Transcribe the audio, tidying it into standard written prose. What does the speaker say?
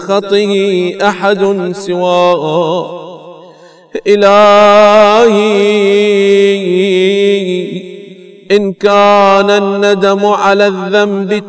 سخطه أحد سواه. إلهي إن كان الندم على الذنب